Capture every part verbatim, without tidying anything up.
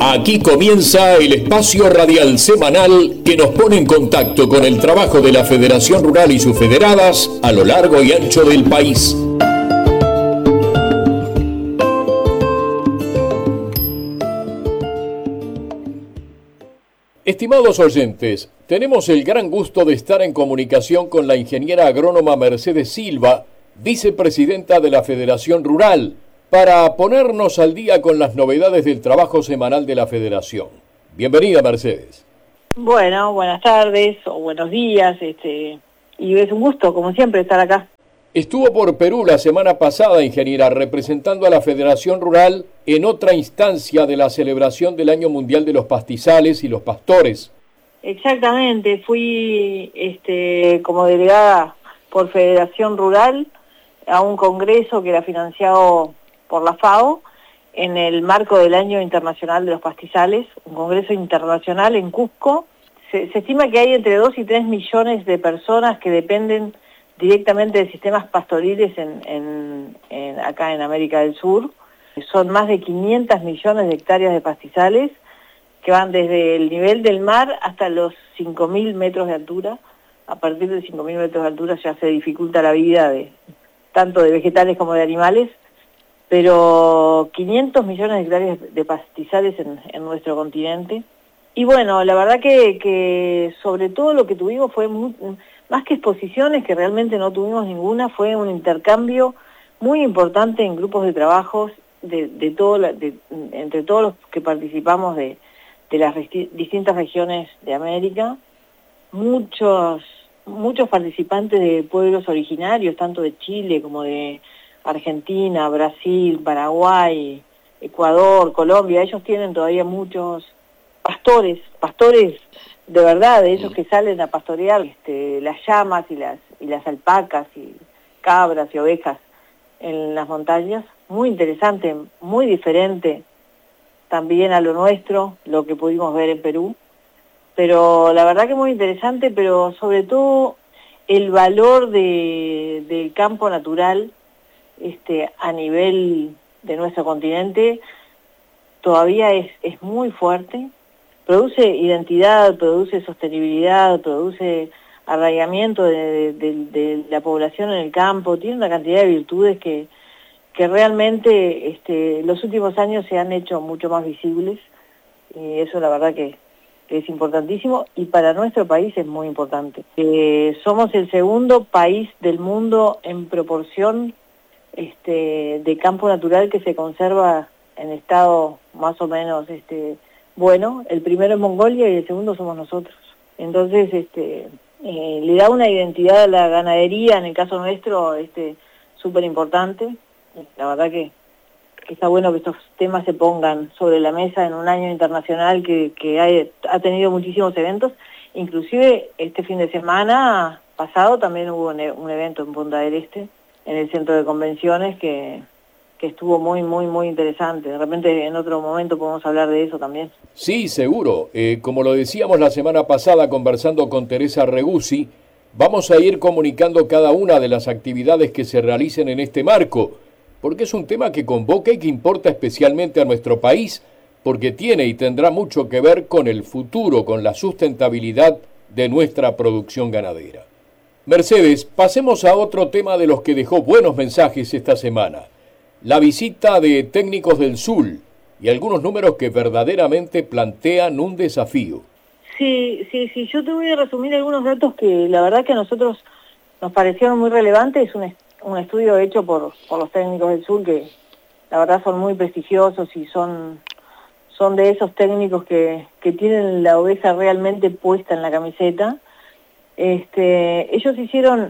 Aquí comienza el espacio radial semanal que nos pone en contacto con el trabajo de la Federación Rural y sus federadas a lo largo y ancho del país. Estimados oyentes, tenemos el gran gusto de estar en comunicación con la ingeniera agrónoma Mercedes Silva, vicepresidenta de la Federación Rural, para ponernos al día con las novedades del trabajo semanal de la Federación. Bienvenida, Mercedes. Bueno, buenas tardes o buenos días, este, y es un gusto, como siempre, estar acá. Estuvo por Perú la semana pasada, ingeniera, representando a la Federación Rural en otra instancia de la celebración del Año Mundial de los Pastizales y los Pastores. Exactamente, fui este, como delegada por Federación Rural a un congreso que era financiado por la FAO en el marco del Año Internacional de los Pastizales, un congreso internacional en Cusco. Se, se estima que hay entre dos y tres millones de personas que dependen directamente de sistemas pastoriles en, en, en, acá en América del Sur. Son más de quinientos millones de hectáreas de pastizales que van desde el nivel del mar hasta los cinco mil metros de altura. A partir de cinco mil metros de altura ya se dificulta la vida de tanto de vegetales como de animales, pero quinientos millones de hectáreas de pastizales en, en nuestro continente. Y bueno, la verdad que, que sobre todo lo que tuvimos fue, muy, más que exposiciones, que realmente no tuvimos ninguna, fue un intercambio muy importante en grupos de trabajos de, de todo la, de, entre todos los que participamos de, de las resti- distintas regiones de América. Muchos, muchos participantes de pueblos originarios, tanto de Chile como de Argentina, Brasil, Paraguay, Ecuador, Colombia. Ellos tienen todavía muchos pastores, pastores de verdad, de esos que salen a pastorear este, las llamas y las, y las alpacas y cabras y ovejas en las montañas. Muy interesante, muy diferente también a lo nuestro, lo que pudimos ver en Perú. Pero la verdad que muy interesante, pero sobre todo el valor de, del campo natural este, a nivel de nuestro continente todavía es, es muy fuerte. Produce identidad, produce sostenibilidad, produce arraigamiento de, de, de, de la población en el campo, tiene una cantidad de virtudes que, que realmente este, los últimos años se han hecho mucho más visibles, y eso la verdad que, que es importantísimo, y para nuestro país es muy importante. Eh, somos el segundo país del mundo en proporción este, de campo natural que se conserva en estado más o menos este, bueno. El primero es Mongolia y el segundo somos nosotros. Entonces este, eh, le da una identidad a la ganadería, en el caso nuestro, este, súper importante. La verdad que, que está bueno que estos temas se pongan sobre la mesa en un año internacional que, que hay, ha tenido muchísimos eventos. Inclusive este fin de semana pasado también hubo un, un evento en Punta del Este, en el centro de convenciones, que, que estuvo muy, muy, muy interesante. De repente en otro momento podemos hablar de eso también. Sí, seguro. Eh, como lo decíamos la semana pasada conversando con Teresa Reguzzi, vamos a ir comunicando cada una de las actividades que se realicen en este marco, porque es un tema que convoca y que importa especialmente a nuestro país, porque tiene y tendrá mucho que ver con el futuro, con la sustentabilidad de nuestra producción ganadera. Mercedes, pasemos a otro tema de los que dejó buenos mensajes esta semana. La visita de técnicos del S U L y algunos números que verdaderamente plantean un desafío. Sí, sí, sí. Yo te voy a resumir algunos datos que la verdad que a nosotros nos parecieron muy relevantes. Es un, un estudio hecho por, por los técnicos del S U L que la verdad son muy prestigiosos y son, son de esos técnicos que, que tienen la oveja realmente puesta en la camiseta. Este, ellos hicieron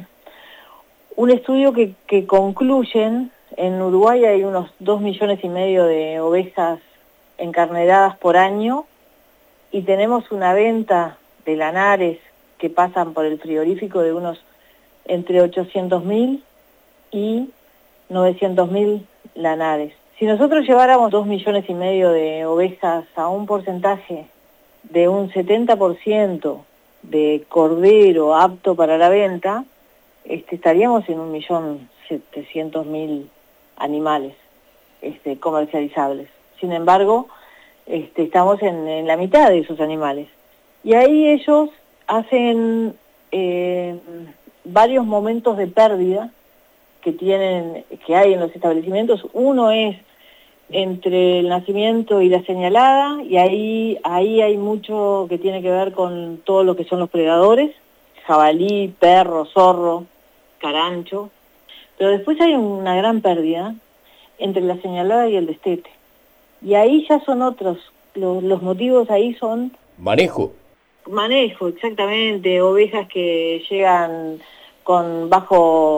un estudio que, que concluyen, en Uruguay hay unos dos millones y medio de ovejas encarneradas por año y tenemos una venta de lanares que pasan por el frigorífico de unos entre ochocientos mil y novecientos mil lanares. Si nosotros lleváramos dos millones y medio de ovejas a un porcentaje de un setenta por ciento de cordero apto para la venta, este, estaríamos en un millón setecientos mil animales este, comercializables. Sin embargo, este, estamos en, en la mitad de esos animales. Y ahí ellos hacen eh, varios momentos de pérdida que tienen, que hay en los establecimientos. Uno es entre el nacimiento y la señalada, y ahí, ahí hay mucho que tiene que ver con todo lo que son los predadores, jabalí, perro, zorro, carancho. Pero después hay una gran pérdida entre la señalada y el destete. Y ahí ya son otros, los, los motivos ahí son... Manejo. Manejo, exactamente, ovejas que llegan con bajo